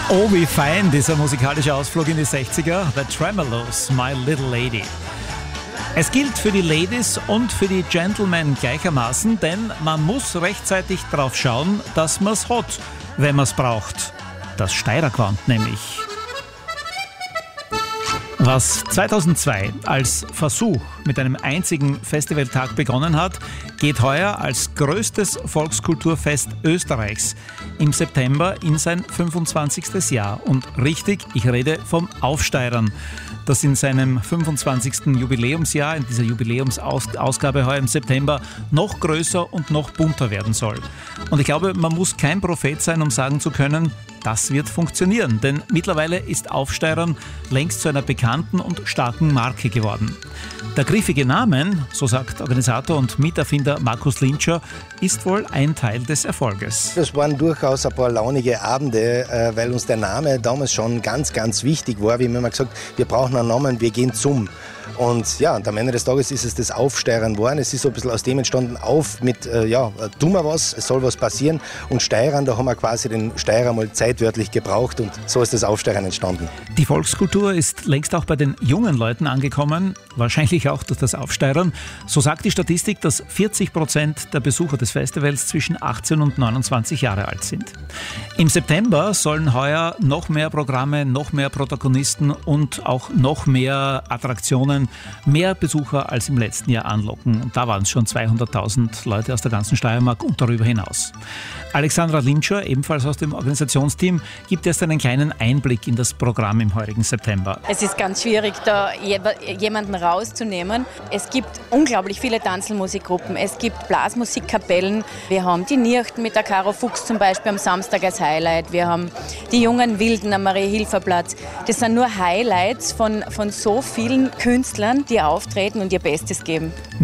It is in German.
Oh, wie fein dieser musikalische Ausflug in die 60er. The Tremolos, My Little Lady. Es gilt für die Ladies und für die Gentlemen gleichermaßen, denn man muss rechtzeitig drauf schauen, dass man's hat, wenn man's braucht. Das Steirergewand nämlich. Was 2002 als Versuch mit einem einzigen Festivaltag begonnen hat, geht heuer als größtes Volkskulturfest Österreichs im September in sein 25. Jahr. Und richtig, ich rede vom Aufsteirern, das in seinem 25. Jubiläumsjahr, in dieser Jubiläumsausgabe heuer im September, noch größer und noch bunter werden soll. Und ich glaube, man muss kein Prophet sein, um sagen zu können, das wird funktionieren, denn mittlerweile ist Aufsteirern längst zu einer bekannten und starken Marke geworden. Der griffige Name, so sagt Organisator und Miterfinder Markus Lintscher, ist wohl ein Teil des Erfolges. Das waren durchaus ein paar launige Abende, weil uns der Name damals schon ganz, ganz wichtig war. Wir haben immer gesagt, wir brauchen einen Namen, wir gehen zum. Und ja, und am Ende des Tages ist es das Aufsteirern geworden. Es ist so ein bisschen aus dem entstanden, auf mit, tun wir was, es soll was passieren. Und Steirern, da haben wir quasi den Steirer mal zeitwörtlich gebraucht und so ist das Aufsteirern entstanden. Die Volkskultur ist längst auch bei den jungen Leuten angekommen, wahrscheinlich auch durch das Aufsteirern. So sagt die Statistik, dass 40% der Besucher des Festivals zwischen 18 und 29 Jahre alt sind. Im September sollen heuer noch mehr Programme, noch mehr Protagonisten und auch noch mehr Attraktionen mehr Besucher als im letzten Jahr anlocken. Und da waren es schon 200.000 Leute aus der ganzen Steiermark und darüber hinaus. Alexandra Lintscher, ebenfalls aus dem Organisationsteam, gibt erst einen kleinen Einblick in das Programm im heurigen September. Es ist ganz schwierig, da jemanden rauszunehmen. Es gibt unglaublich viele Tanzelmusikgruppen, es gibt Blasmusikkapellen. Wir haben die Nirchten mit der Caro Fuchs zum Beispiel am Samstag als Highlight. Wir haben die jungen Wilden am Marie-Hilfer-Platz. Das sind nur Highlights von so vielen Künstlern, die auftreten und ihr Bestes geben.